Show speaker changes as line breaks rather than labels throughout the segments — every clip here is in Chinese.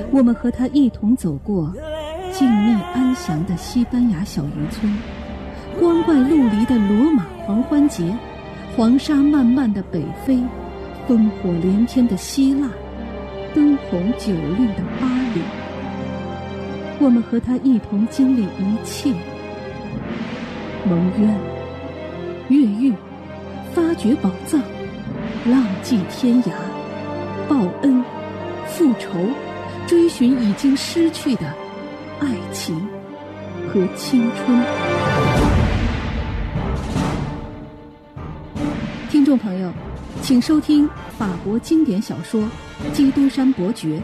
我们和他一同走过静谧安详的西班牙小渔村，光怪陆离的罗马狂欢节，黄沙漫漫的北非，烽火连天的希腊，灯红酒绿的巴黎。我们和他一同经历一切，蒙冤、越狱、发掘宝藏、浪迹天涯、报恩、复仇，追寻已经失去的爱情和青春。听众朋友，请收听法国经典小说《基督山伯爵》。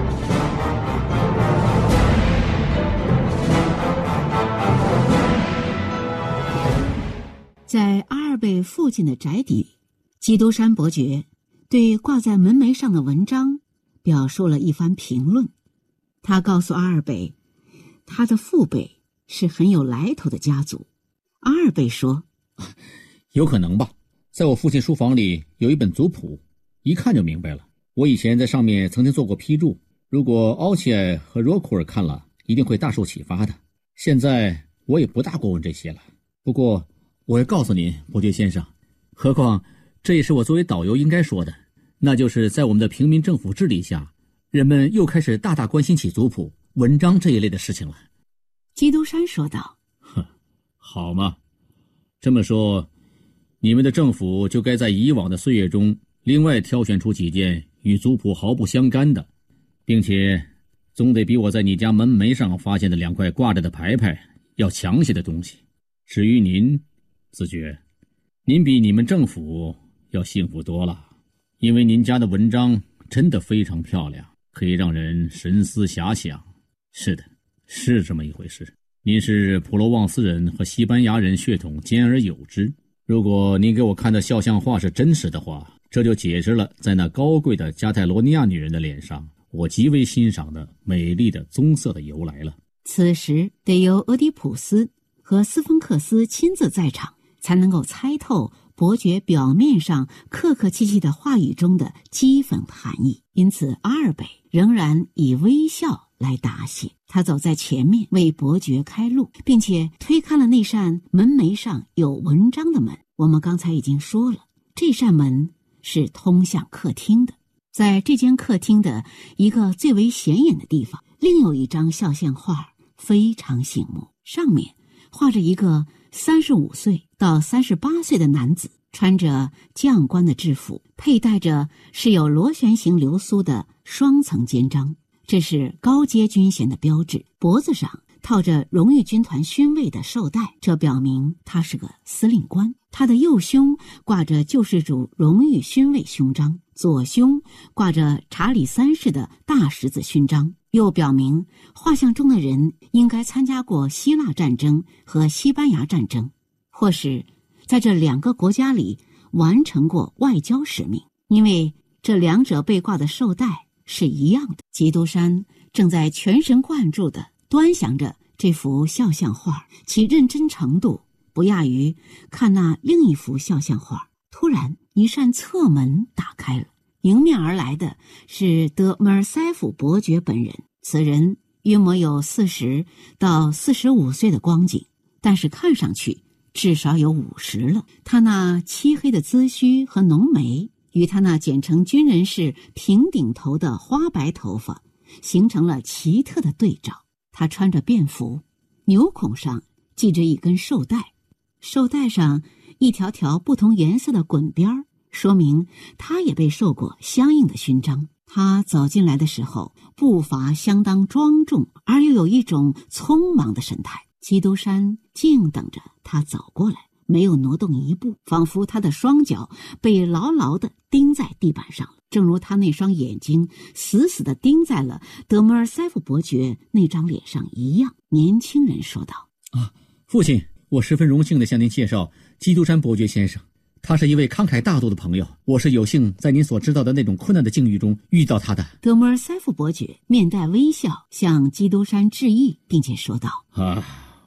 在阿尔贝附近的宅邸里，基督山伯爵对挂在门楣上的文章表述了一番评论。他告诉阿尔贝，他的父辈是很有来头的家族。阿尔贝说，
有可能吧，在我父亲书房里有一本族谱，一看就明白了。我以前在上面曾经做过批注，如果奥奇埃和罗库尔看了，一定会大受启发的。现在我也不大过问这些了。不过我要告诉您，伯爵先生，何况这也是我作为导游应该说的，那就是在我们的平民政府治理下，人们又开始大大关心起族谱、文章这一类的事情了。
基督山说道，
好嘛，这么说，你们的政府就该在以往的岁月中另外挑选出几件与族谱毫不相干的，并且总得比我在你家门楣上发现的2块挂着的牌牌要强些的东西。至于您，子爵，您比你们政府要幸福多了，因为您家的文章真的非常漂亮，可以让人神思遐想。是的，是这么一回事。您是普罗旺斯人和西班牙人血统兼而有之。如果您给我看的肖像画是真实的话，这就解释了在那高贵的加泰罗尼亚女人的脸上，我极为欣赏的美丽的棕色的由来了。
此时得由俄狄浦斯和斯芬克斯亲自在场，才能够猜透伯爵表面上客客气气的话语中的讥讽含义。因此阿尔贝仍然以微笑来答谢。他走在前面为伯爵开路，并且推开了那扇门楣上有文章的门。我们刚才已经说了，这扇门是通向客厅的。在这间客厅的一个最为显眼的地方，另有一张肖像画非常醒目，上面画着一个35岁到38岁的男子，穿着将官的制服，佩戴着是有螺旋形流苏的双层肩章，这是高阶军衔的标志。脖子上套着荣誉军团勋位的绶带，这表明他是个司令官。他的右胸挂着救世主荣誉勋位勋章，左胸挂着查理3世的大十字勋章，又表明画像中的人应该参加过希腊战争和西班牙战争，或是在这2个国家里完成过外交使命，因为这2者被挂的绶带是一样的。基督山正在全神贯注地端详着这幅肖像画，其认真程度不亚于看那另一幅肖像画。突然一扇侧门打开了，迎面而来的是德梅尔塞夫伯爵本人。此人约莫有40到45岁的光景，但是看上去至少有50了。他那漆黑的髭须和浓眉与他那剪成军人式平顶头的花白头发形成了奇特的对照。他穿着便服，纽孔上系着一根绶带，绶带上一条条不同颜色的滚边，说明他也被受过相应的勋章。他走进来的时候，步伐相当庄重，而又有一种匆忙的神态。基督山静等着他走过来，没有挪动一步，仿佛他的双脚被牢牢地钉在地板上了，正如他那双眼睛死死地钉在了德梅尔塞夫伯爵那张脸上一样。年轻人说道，
父亲，我十分荣幸地向您介绍基督山伯爵先生，他是一位慷慨大度的朋友，我是有幸在您所知道的那种困难的境遇中遇到他的。
德梅尔塞夫伯爵面带微笑向基督山致意，并且说道，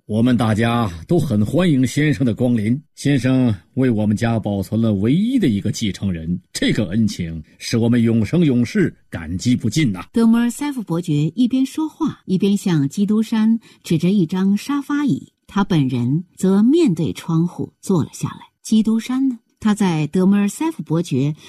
我们大家都很欢迎先生的光临，先生为我们家保存了唯一的一个继承人，这个恩情使我们永生永世感激不尽呐。
德摩尔塞夫伯爵一边说话，一边向基督山指着一张沙发椅，他本人则面对窗户坐了下来。基督山呢，他在德摩尔塞夫伯爵